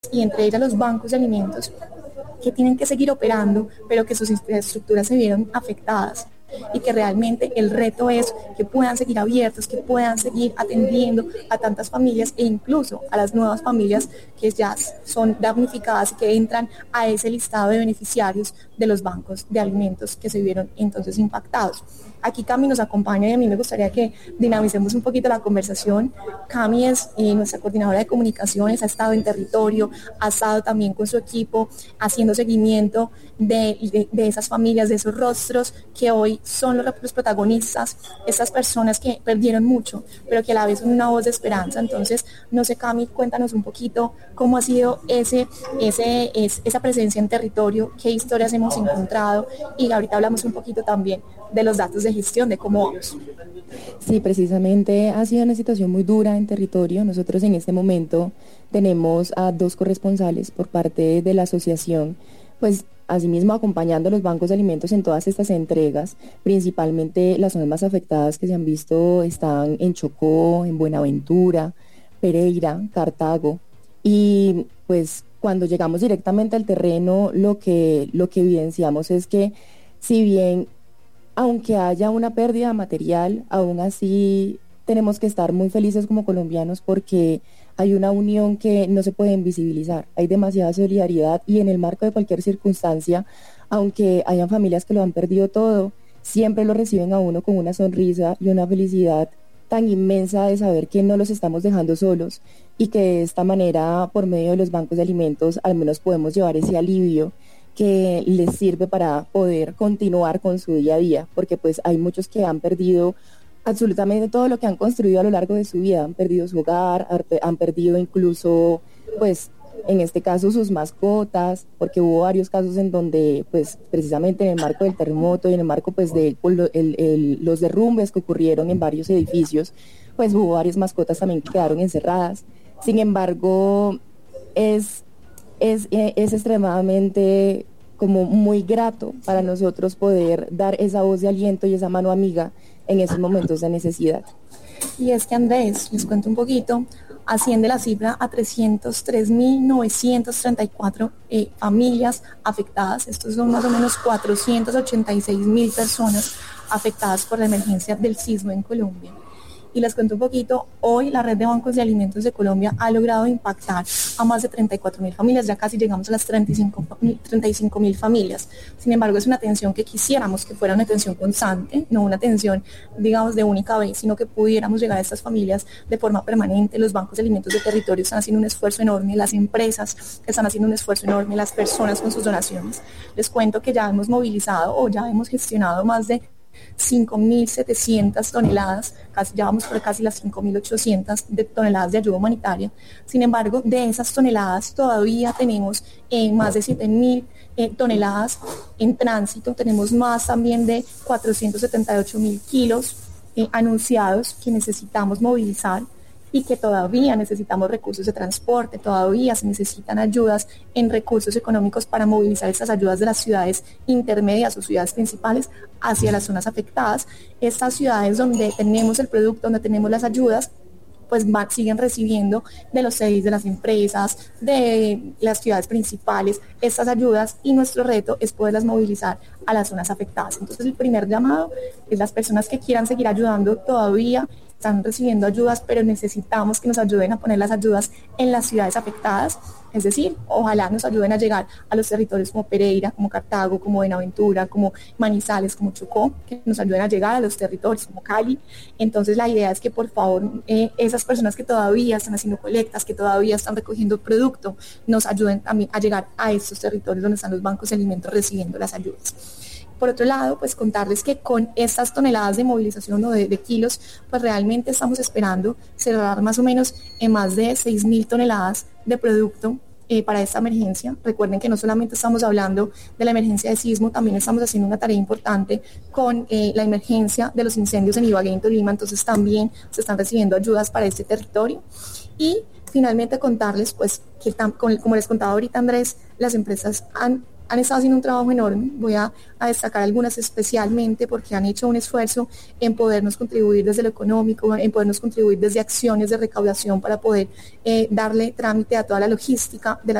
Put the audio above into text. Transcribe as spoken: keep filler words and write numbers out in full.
y entre ellas los bancos de alimentos, que tienen que seguir operando, pero que sus infraestructuras se vieron afectadas y que realmente el reto es que puedan seguir abiertos, que puedan seguir atendiendo a tantas familias e incluso a las nuevas familias que ya son damnificadas y que entran a ese listado de beneficiarios de los bancos de alimentos que se vieron entonces impactados. Aquí Cami nos acompaña y a mí me gustaría que dinamicemos un poquito la conversación. Cami es eh, nuestra coordinadora de comunicaciones, ha estado en territorio, ha estado también con su equipo haciendo seguimiento de, de, de esas familias, de esos rostros que hoy son los, los protagonistas, esas personas que perdieron mucho, pero que a la vez son una voz de esperanza. Entonces, no sé, Cami, cuéntanos un poquito cómo ha sido ese, ese, es, esa presencia en territorio, qué historias hemos encontrado y ahorita hablamos un poquito también de los datos de gestión, de cómo vamos. Sí, precisamente ha sido una situación muy dura en territorio. Nosotros en este momento tenemos a dos corresponsales por parte de la asociación, pues asimismo acompañando a los bancos de alimentos en todas estas entregas. Principalmente las zonas más afectadas que se han visto están en Chocó, en Buenaventura, Pereira, Cartago, y pues cuando llegamos directamente al terreno lo que, lo que evidenciamos es que si bien aunque haya una pérdida material, aún así tenemos que estar muy felices como colombianos porque hay una unión que no se puede invisibilizar, hay demasiada solidaridad y en el marco de cualquier circunstancia, aunque hayan familias que lo han perdido todo, siempre lo reciben a uno con una sonrisa y una felicidad tan inmensa de saber que no los estamos dejando solos y que de esta manera, por medio de los bancos de alimentos, al menos podemos llevar ese alivio que les sirve para poder continuar con su día a día, porque pues hay muchos que han perdido absolutamente todo lo que han construido a lo largo de su vida, han perdido su hogar, han perdido incluso, pues en este caso sus mascotas, porque hubo varios casos en donde pues precisamente en el marco del terremoto y en el marco pues de el, el, los derrumbes que ocurrieron en varios edificios, pues hubo varias mascotas también que quedaron encerradas. Sin embargo, es Es, es extremadamente como muy grato para nosotros poder dar esa voz de aliento y esa mano amiga en esos momentos de necesidad. Y es que Andrés, les cuento un poquito, asciende la cifra a trescientos tres mil novecientos treinta y cuatro eh, familias afectadas. Estos son más o menos cuatrocientos ochenta y seis mil personas afectadas por la emergencia del sismo en Colombia. Y les cuento un poquito, hoy la red de bancos de alimentos de Colombia ha logrado impactar a más de treinta y cuatro mil familias, ya casi llegamos a las treinta y cinco mil familias. Sin embargo, es una atención que quisiéramos que fuera una atención constante, no una atención, digamos, de única vez, sino que pudiéramos llegar a estas familias de forma permanente. Los bancos de alimentos de territorio están haciendo un esfuerzo enorme, las empresas están haciendo un esfuerzo enorme, las personas con sus donaciones. Les cuento que ya hemos movilizado o ya hemos gestionado más de cinco mil setecientas toneladas, casi, ya vamos por casi las cinco mil ochocientas de toneladas de ayuda humanitaria. Sin embargo, de esas toneladas todavía tenemos eh, más de siete mil eh, toneladas en tránsito, tenemos más también de cuatrocientos setenta y ocho mil kilos eh, anunciados que necesitamos movilizar y que todavía necesitamos recursos de transporte, todavía se necesitan ayudas en recursos económicos para movilizar estas ayudas de las ciudades intermedias o ciudades principales hacia las zonas afectadas. Estas ciudades donde tenemos el producto, donde tenemos las ayudas, pues van, siguen recibiendo de los C E D I de las empresas, de las ciudades principales, estas ayudas, y nuestro reto es poderlas movilizar a las zonas afectadas. Entonces el primer llamado es las personas que quieran seguir ayudando todavía, están recibiendo ayudas, pero necesitamos que nos ayuden a poner las ayudas en las ciudades afectadas, es decir, ojalá nos ayuden a llegar a los territorios como Pereira, como Cartago, como Buenaventura, como Manizales, como Chocó, que nos ayuden a llegar a los territorios como Cali. Entonces la idea es que por favor eh, esas personas que todavía están haciendo colectas, que todavía están recogiendo producto, nos ayuden también a llegar a estos territorios donde están los bancos de alimentos recibiendo las ayudas. Por otro lado, pues contarles que con estas toneladas de movilización o de, de kilos, pues realmente estamos esperando cerrar más o menos en más de seis mil toneladas de producto eh, para esta emergencia. Recuerden que no solamente estamos hablando de la emergencia de sismo, también estamos haciendo una tarea importante con eh, la emergencia de los incendios en Ibagué y en Tolima, entonces también se están recibiendo ayudas para este territorio. Y finalmente contarles pues que, tam, como les contaba ahorita Andrés, las empresas han han estado haciendo un trabajo enorme. Voy a, a destacar algunas especialmente porque han hecho un esfuerzo en podernos contribuir desde lo económico, en podernos contribuir desde acciones de recaudación para poder eh, darle trámite a toda la logística de la